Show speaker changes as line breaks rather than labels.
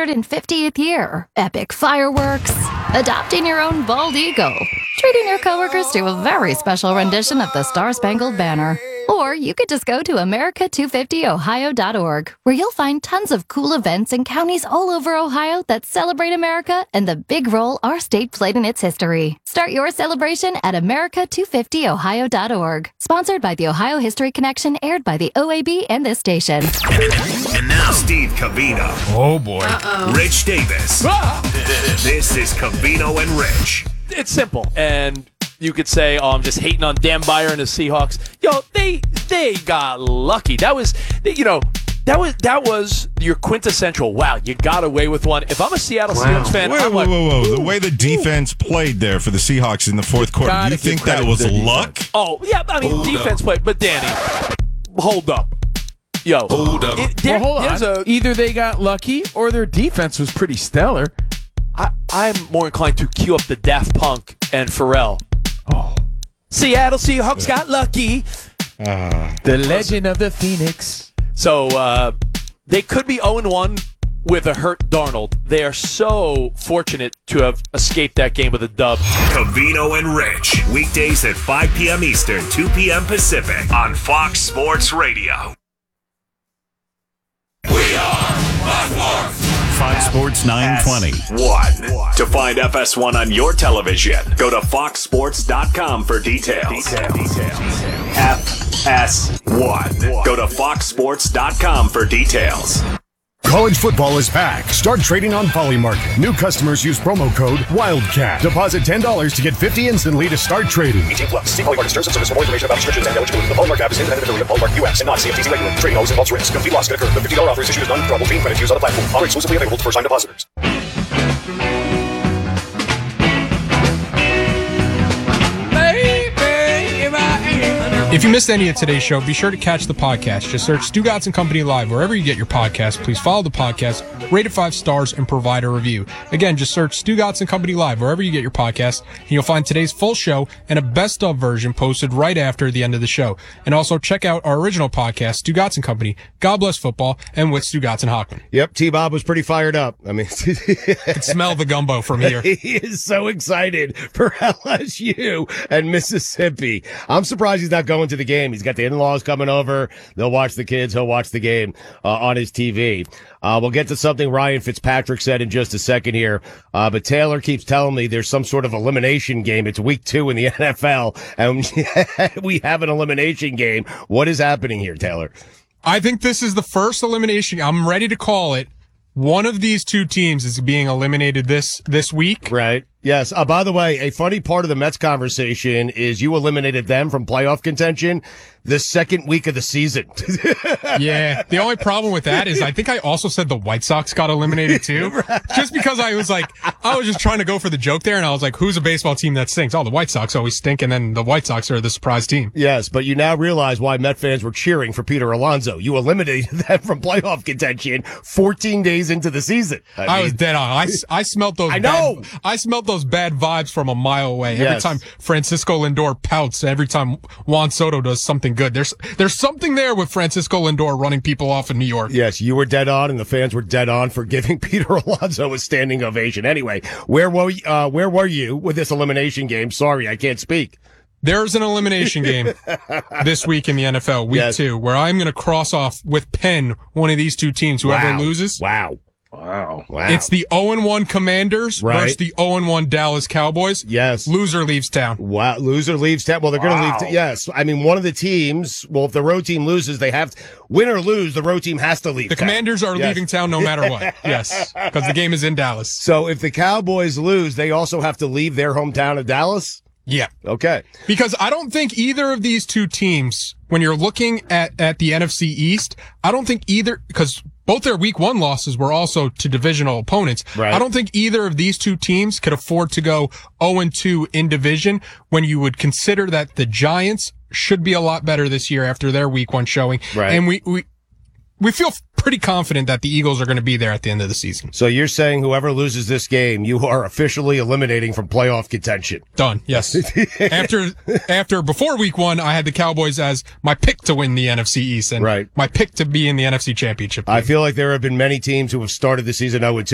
150th year, epic fireworks, adopting your own bald eagle, treating your coworkers to a very special rendition of the Star-Spangled Banner. Or you could just go to America250ohio.org, where you'll find tons of cool events in counties all over Ohio that celebrate America and the big role our state played in its history. Start your celebration at America250ohio.org. Sponsored by the Ohio History Connection, aired by the OAB and this station.
And now, Steve Covino.
Oh, boy.
Rich Davis. This is Covino and Rich.
It's simple. And you could say, oh, I'm just hating on Dan Byer and the Seahawks. Yo, they got lucky. That was your quintessential, wow, you got away with one. If I'm a Seattle Seahawks fan, I'm like,
whoa. The way the defense played there for the Seahawks in the fourth quarter, do you think that was luck?
Oh, yeah, I mean, defense played. But, Danny, hold up. Yo.
Hold up.
Hold on. Either they got lucky or their defense was pretty stellar.
I'm more inclined to cue up the Daft Punk and Pharrell.
Oh.
Seattle Seahawks got lucky.
The legend of the Phoenix.
So they could be 0-1 with a hurt Darnold. They are so fortunate to have escaped that game with a dub.
Covino and Rich. Weekdays at 5 p.m. Eastern, 2 p.m. Pacific on Fox Sports Radio. We are
Fox Sports 920.
FS1. To find FS1 on your television, go to foxsports.com for details. FS1. Go to foxsports.com for details.
College football is back. Start trading on Polymarket. New customers use promo code WILDCAT. Deposit $10 to get $50 instantly to start trading.
18 plus. See Polymarket terms and service for more information about restrictions and eligibility. The Polymarket app is independent affiliate of Polymarket US and not CFTC regulated. Trading always involves risk. Complete loss can occur. The $50 offer is issued as non-withdrawable fee credit used on the platform. Offer exclusively available to first-time depositors.
If you missed any of today's show, be sure to catch the podcast. Just search Stugotz & Company Live wherever you get your podcast. Please follow the podcast, rate it 5 stars, and provide a review. Again, just search Stugotz & Company Live wherever you get your podcast, and you'll find today's full show and a best-of version posted right after the end of the show. And also check out our original podcast, Stugotz & Company, God Bless Football, and with Stugotz and Hockman.
Yep, T-Bob was pretty fired up. I mean,
I can smell the gumbo from here.
He is so excited for LSU and Mississippi. I'm surprised he's not going to the game. He's got the in-laws coming over. They'll watch the kids. He'll watch the game on his TV. We'll get to something Ryan Fitzpatrick said in just a second here. But Taylor keeps telling me there's some sort of elimination game. It's week 2 in the NFL, and we have an elimination game. What is happening here, Taylor?
I think this is the first elimination. I'm ready to call it. One of these two teams is being eliminated this week.
Right. Yes. By the way, a funny part of the Mets conversation is you eliminated them from playoff contention the second week of the season.
Yeah. The only problem with that is I think I also said the White Sox got eliminated too. Right. Just because I was just trying to go for the joke there, and I was like, who's a baseball team that stinks? Oh, the White Sox always stink, and then the White Sox are the surprise team.
Yes, but you now realize why Met fans were cheering for Peter Alonso. You eliminated them from playoff contention 14 days into the season.
I was dead on. I smelt those.
I know.
I smelt those bad vibes from a mile away. Every time Francisco Lindor pouts, every time Juan Soto does something good, there's something there with Francisco Lindor running people off in New York.
Yes, you were dead on, and the fans were dead on for giving Peter Alonso a standing ovation. Anyway, where were you with this elimination game? Sorry, I can't speak.
There's an elimination game this week in the NFL, week 2, where I'm going to cross off with pen one of these two teams. Whoever loses.
Wow.
It's the 0-1 Commanders versus the 0-1 Dallas Cowboys.
Yes.
Loser leaves town.
Wow. Loser leaves town. Well, they're going to leave. Yes. I mean, one of the teams, if the road team loses, they have to win or lose. The road team has to leave
The Commanders are leaving town no matter what. Yes. Because the game is in Dallas.
So if the Cowboys lose, they also have to leave their hometown of Dallas?
Yeah.
Okay.
Because I don't think either of these two teams, when you're looking at the NFC East, I don't think either, because both their week 1 losses were also to divisional opponents.
Right.
I don't think either of these two teams could afford to go 0-2 in division when you would consider that the Giants should be a lot better this year after their week 1 showing.
Right.
And we feel pretty confident that the Eagles are going to be there at the end of the season.
So you're saying whoever loses this game, you are officially eliminating from playoff contention.
Done. Yes. Before week 1, I had the Cowboys as my pick to win the NFC East and my pick to be in the NFC Championship game.
I feel like there have been many teams who have started the season 0-2.